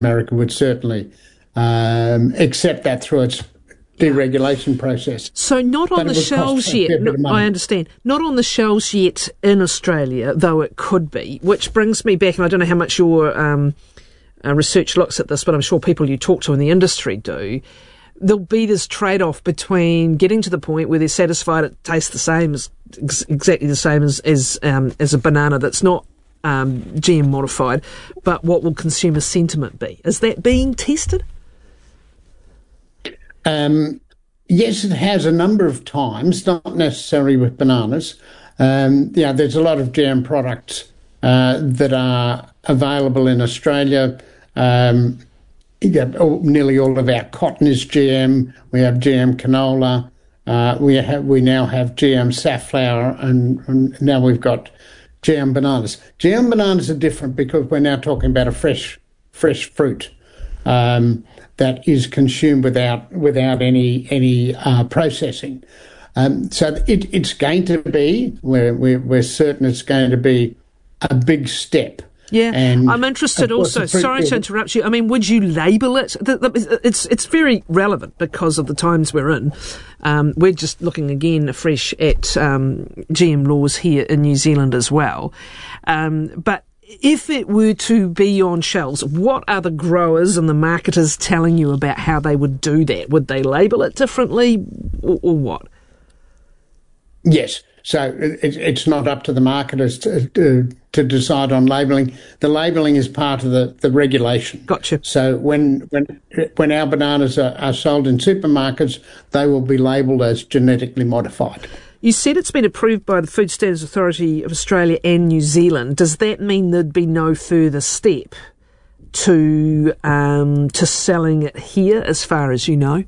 America would certainly accept that through its deregulation process. So not on the shelves yet, I understand. Not on the shelves yet in Australia, though it could be, which brings me back, and I don't know how much your research looks at this, but I'm sure people you talk to in the industry do. There'll be this trade-off between getting to the point where they're satisfied it tastes the same, exactly the same as a banana that's not GM modified, but what will consumer sentiment be? Is that being tested? Yes, it has a number of times, not necessarily with bananas. There's a lot of GM products that are available in Australia. Nearly all of our cotton is GM. We have GM canola. We now have GM safflower, and now we've got GM bananas. GM bananas are different because we're now talking about a fresh fruit that is consumed without any processing. So it's going to be, we're certain it's going to be a big step. Yeah, and I'm interested also, sorry to interrupt you, I mean, would you label it? It's very relevant because of the times we're in. We're just looking again afresh at GM laws here in New Zealand as well. But if it were to be on shelves, what are the growers and the marketers telling you about how they would do that? Would they label it differently or what? Yes. So it's not up to the marketers to decide on labelling. The labelling is part of the regulation. Gotcha. So when our bananas are sold in supermarkets, they will be labelled as genetically modified. You said it's been approved by the Food Standards Authority of Australia and New Zealand. Does that mean there'd be no further step to selling it here, as far as you know?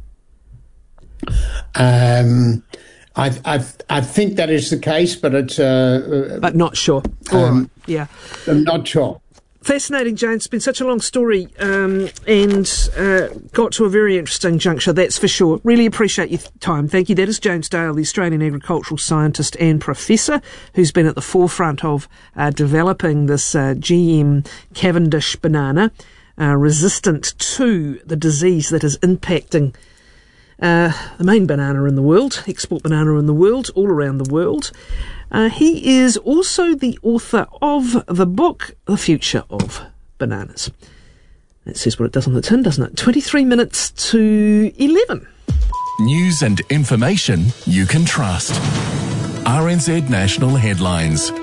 I think that is the case, but it's but not sure. All right. Yeah, I'm not sure. Fascinating, James. It's been such a long story, and got to a very interesting juncture, that's for sure. Really appreciate your time. Thank you. That is James Dale, the Australian agricultural scientist and professor, who's been at the forefront of developing this GM Cavendish banana, resistant to the disease that is impacting the main banana in the world, export banana in the world, all around the world. He is also the author of the book, The Future of Bananas. That says what it does on the tin, doesn't it? 23 minutes to 11. News and information you can trust. RNZ National Headlines.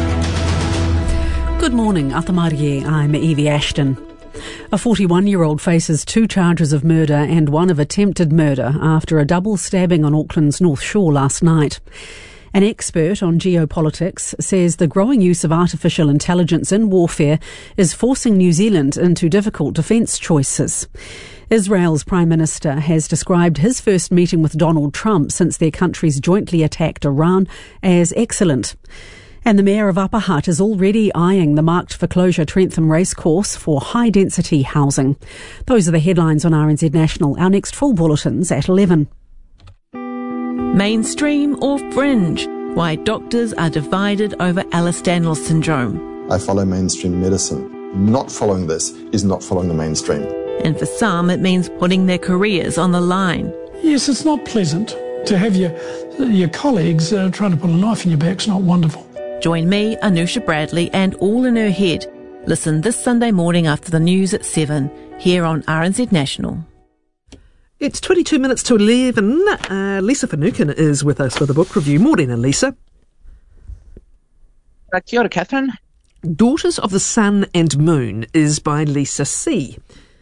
Good morning, Atamarie. I'm Evie Ashton. A 41-year-old faces 2 charges of murder and 1 of attempted murder after a double stabbing on Auckland's North Shore last night. An expert on geopolitics says the growing use of artificial intelligence in warfare is forcing New Zealand into difficult defence choices. Israel's Prime Minister has described his first meeting with Donald Trump since their countries jointly attacked Iran as excellent. And the Mayor of Upper Hutt is already eyeing the marked for closure Trentham Racecourse for high-density housing. Those are the headlines on RNZ National. Our next full bulletin's at 11. Mainstream or fringe? Why doctors are divided over Ehlers-Danlos syndrome. I follow mainstream medicine. Not following this is not following the mainstream. And for some, it means putting their careers on the line. Yes, it's not pleasant to have your colleagues trying to put a knife in your back. It's not wonderful. Join me, Anusha Bradley, and All in Her Head. Listen this Sunday morning after the news at 7, here on RNZ National. It's 22 minutes to 11. Lisa Finucane is with us for the book review. Morning, Lisa. Kia ora, Catherine. Daughters of the Sun and Moon is by Lisa C.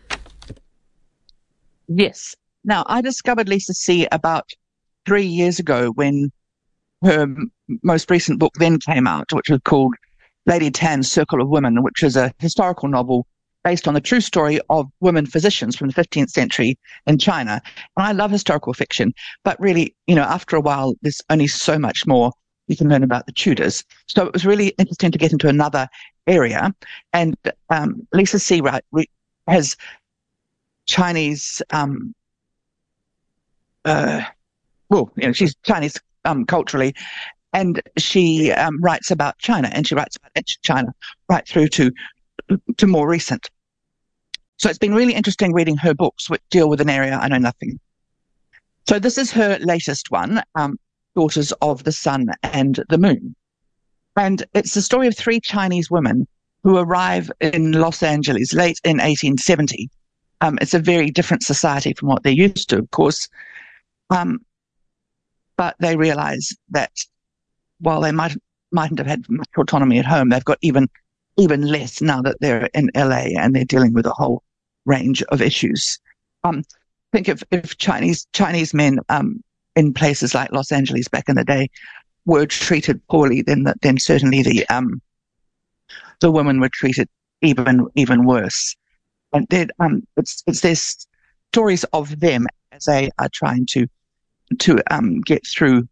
Yes. Now, I discovered Lisa C. about 3 years ago when her most recent book then came out, which was called Lady Tan's Circle of Women, which is a historical novel based on the true story of women physicians from the 15th century in China. And I love historical fiction, but really, after a while, there's only so much more you can learn about the Tudors. So it was really interesting to get into another area. And Lisa C. has Chinese, she's Chinese culturally, and she writes about China, and she writes about ancient China right through to more recent. So it's been really interesting reading her books, which deal with an area I know nothing. So this is her latest one, Daughters of the Sun and the Moon. And it's the story of 3 Chinese women who arrive in Los Angeles late in 1870. It's a very different society from what they're used to, of course. But they realize that while they mightn't have had much autonomy at home, they've got even less now that they're in LA and they're dealing with a whole range of issues. Think if Chinese men in places like Los Angeles back in the day were treated poorly, then certainly the women were treated even worse. And it's their stories of them as they are trying to get through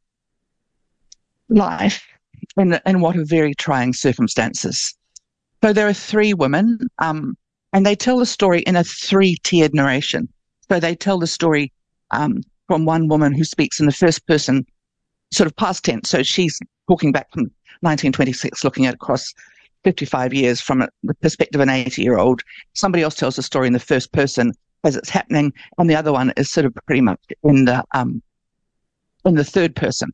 life in what are very trying circumstances. So there are 3 women, and they tell the story in a 3-tiered narration. So they tell the story from one woman who speaks in the first person, sort of past tense. So she's talking back from 1926, looking at across 55 years from the perspective of an 80-year-old. Somebody else tells the story in the first person as it's happening, and the other one is sort of pretty much in the third person.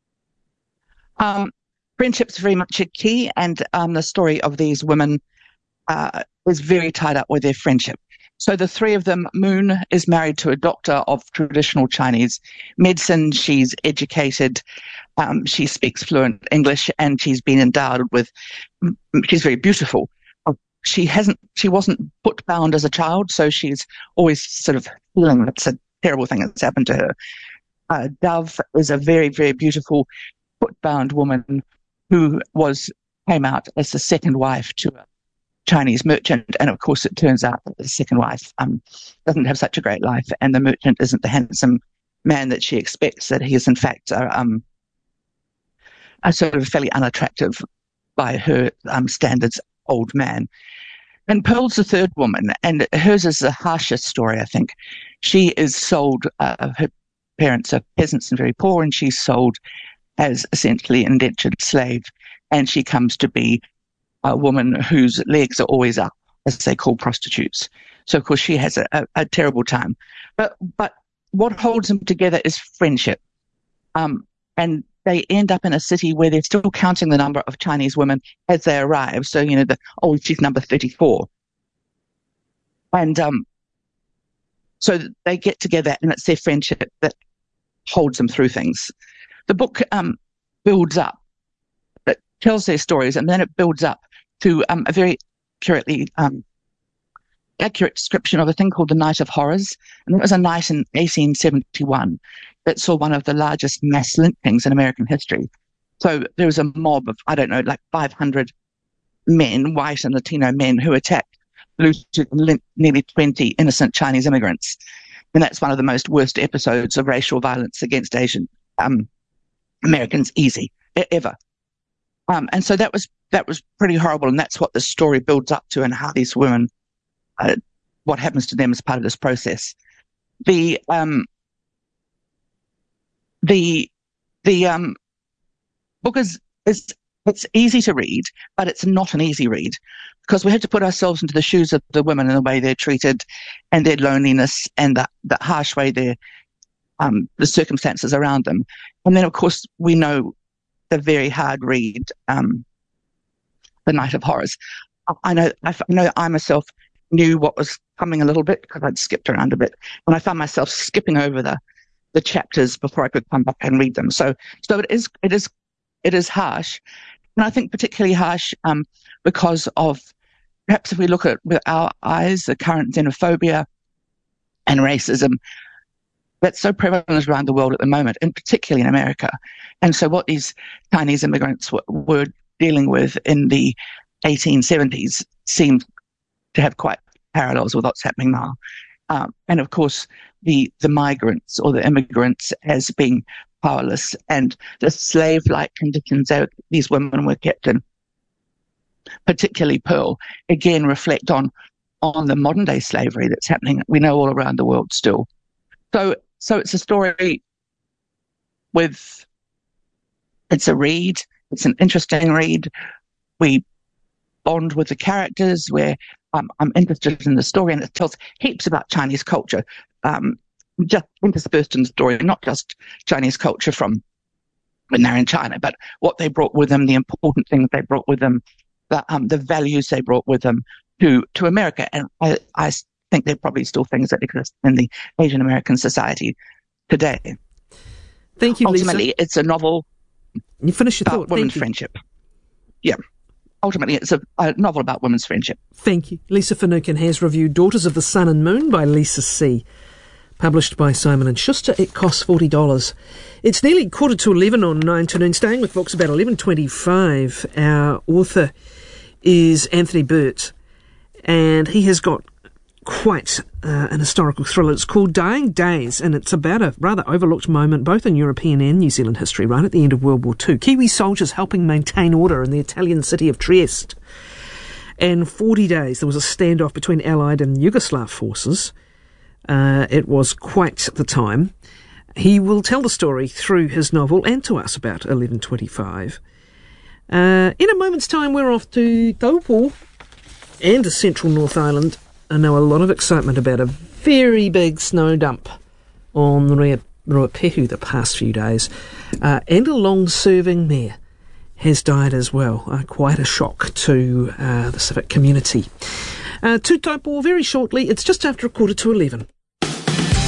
Friendship's very much a key, and the story of these women is very tied up with their friendship. So the 3 of them, Moon is married to a doctor of traditional Chinese medicine. She's educated. She speaks fluent English, and she's been endowed with, she's very beautiful. She wasn't foot bound as a child, so she's always sort of feeling that's a terrible thing that's happened to her. Dove is a very, very beautiful foot bound woman who came out as the second wife to a Chinese merchant, and of course it turns out that the second wife doesn't have such a great life, and the merchant isn't the handsome man that she expects, that he is in fact a sort of fairly unattractive by her standards old man. And Pearl's the third woman, and hers is the harshest story, I think. She is sold, her parents are peasants and very poor, and she's sold as essentially an indentured slave, and she comes to be a woman whose legs are always up, as they call prostitutes. So, of course, she has a terrible time. But what holds them together is friendship. And they end up in a city where they're still counting the number of Chinese women as they arrive. So, she's number 34. And so they get together, and it's their friendship that holds them through things. The book builds up. It tells their stories, and then it builds up to a very accurate description of a thing called the Night of Horrors. And it was a night in 1871 that saw one of the largest mass lynchings in American history. So there was a mob of, 500 men, white and Latino men, who attacked, looted and lynched nearly 20 innocent Chinese immigrants. And that's one of the most worst episodes of racial violence against Asian Americans ever. And so that was pretty horrible, and that's what the story builds up to, and how these women, what happens to them as part of this process. The book is it's easy to read, but it's not an easy read, because we have to put ourselves into the shoes of the women and the way they're treated, and their loneliness, and the harsh way the circumstances around them. And then, of course, we know the very hard read, The Night of Horrors. I know I myself knew what was coming a little bit, because I'd skipped around a bit, and I found myself skipping over the chapters before I could come back and read them. So it is harsh, and I think particularly harsh because of, perhaps if we look at with our eyes, the current xenophobia and racism that's so prevalent around the world at the moment, and particularly in America. And so what these Chinese immigrants were dealing with in the 1870s seemed to have quite parallels with what's happening now. And of course, the migrants or the immigrants as being powerless, and the slave-like conditions that these women were kept in, particularly Pearl, again reflect on the modern-day slavery that's happening, we know, all around the world still. So it's a story it's a read, it's an interesting read. We bond with the characters. We're I'm interested in the story, and it tells heaps about Chinese culture, just interspersed in the story, not just Chinese culture from when they're in China, but what they brought with them, the important things they brought with them, the values they brought with them to America. And I think they're probably still things that exist in the Asian American society today. Thank you, Lisa. Ultimately, it's a novel. You finish your about thought. Women's friendship. Yeah. Ultimately, it's a novel about women's friendship. Thank you. Lisa Finucane has reviewed Daughters of the Sun and Moon by Lisa C., published by Simon & Schuster. It costs $40. It's nearly 11:15 on 9 to Noon. Staying with books about 11:25. Our author is Anthony Burt, and he has got quite an historical thriller. It's called Dying Days, and it's about a rather overlooked moment both in European and New Zealand history right at the end of World War II. Kiwi soldiers helping maintain order in the Italian city of Trieste. And 40 days there was a standoff between Allied and Yugoslav forces. It was quite the time. He will tell the story through his novel and to us about 11:25. In a moment's time we're off to Taupo and to central North Island. I know a lot of excitement about a very big snow dump on the Ruapehu the past few days. And a long-serving mayor has died as well. Quite a shock to the civic community. To Taupo very shortly. It's just after 11:15.